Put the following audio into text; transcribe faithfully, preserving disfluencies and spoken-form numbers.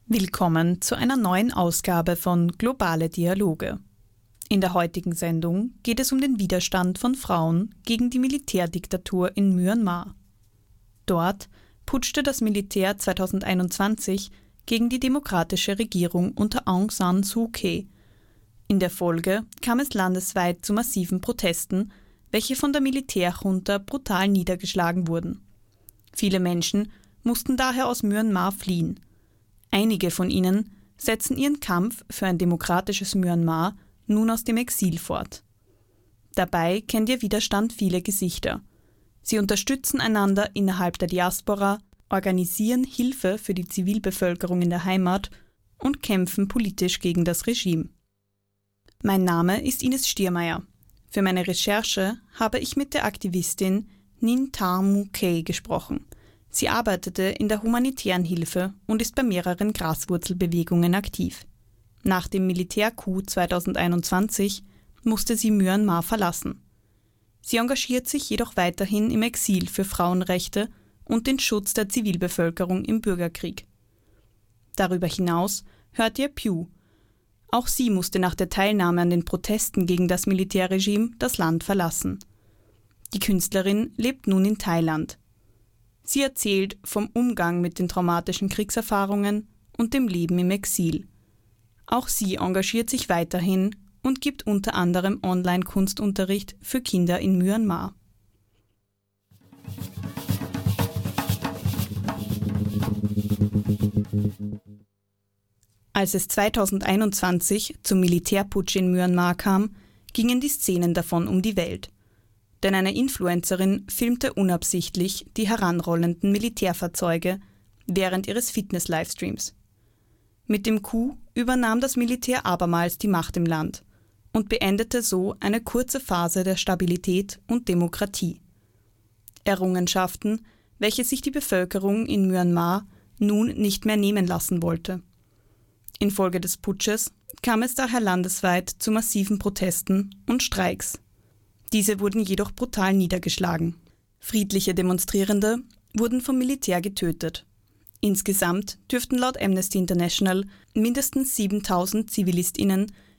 Willkommen zu einer neuen Ausgabe von Globale Dialoge. In der heutigen Sendung geht es um den Widerstand von Frauen gegen die Militärdiktatur in Myanmar. Dort putschte das Militär zweitausendeinundzwanzig gegen die demokratische Regierung unter Aung San Suu Kyi. In der Folge kam es landesweit zu massiven Protesten, welche von der Militärjunta brutal niedergeschlagen wurden. Viele Menschen mussten daher aus Myanmar fliehen. Einige von ihnen setzen ihren Kampf für ein demokratisches Myanmar nun aus dem Exil fort. Dabei kennt ihr Widerstand viele Gesichter. Sie unterstützen einander innerhalb der Diaspora, organisieren Hilfe für die Zivilbevölkerung in der Heimat und kämpfen politisch gegen das Regime. Mein Name ist Ines Stiermeier. Für meine Recherche habe ich mit der Aktivistin Ninh Tha Muu Kay gesprochen. Sie arbeitete in der humanitären Hilfe und ist bei mehreren Graswurzelbewegungen aktiv. Nach dem Militärcoup zweitausendeinundzwanzig musste sie Myanmar verlassen. Sie engagiert sich jedoch weiterhin im Exil für Frauenrechte und den Schutz der Zivilbevölkerung im Bürgerkrieg. Darüber hinaus hört ihr Pugh. Auch sie musste nach der Teilnahme an den Protesten gegen das Militärregime das Land verlassen. Die Künstlerin lebt nun in Thailand. Sie erzählt vom Umgang mit den traumatischen Kriegserfahrungen und dem Leben im Exil. Auch sie engagiert sich weiterhin und gibt unter anderem Online-Kunstunterricht für Kinder in Myanmar. Als es zweitausendeinundzwanzig zum Militärputsch in Myanmar kam, gingen die Szenen davon um die Welt. Denn eine Influencerin filmte unabsichtlich die heranrollenden Militärfahrzeuge während ihres Fitness-Livestreams. Mit dem Coup übernahm das Militär abermals die Macht im Land und beendete so eine kurze Phase der Stabilität und Demokratie. Errungenschaften, welche sich die Bevölkerung in Myanmar nun nicht mehr nehmen lassen wollte. Infolge des Putsches kam es daher landesweit zu massiven Protesten und Streiks. Diese wurden jedoch brutal niedergeschlagen. Friedliche Demonstrierende wurden vom Militär getötet. Insgesamt dürften laut Amnesty International mindestens siebentausend ZivilistInnen